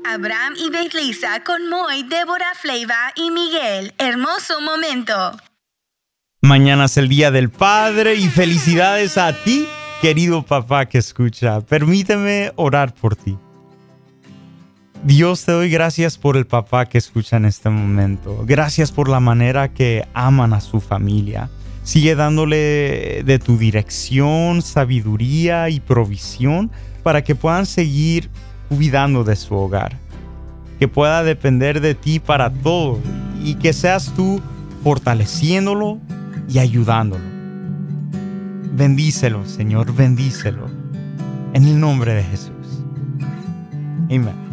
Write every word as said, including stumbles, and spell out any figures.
Abraham y Beatriza con Moy, Débora, Fleiva y Miguel. Hermoso momento. Mañana es el Día del Padre y felicidades a ti, querido papá que escucha. Permíteme orar por ti. Dios, te doy gracias por el papá que escucha en este momento. Gracias por la manera que aman a su familia. Sigue dándole de tu dirección, sabiduría y provisión para que puedan seguir cuidando de su hogar. Que pueda depender de ti para todo y que seas tú fortaleciéndolo y ayudándolo. Bendícelo, Señor, bendícelo. En el nombre de Jesús. Amén.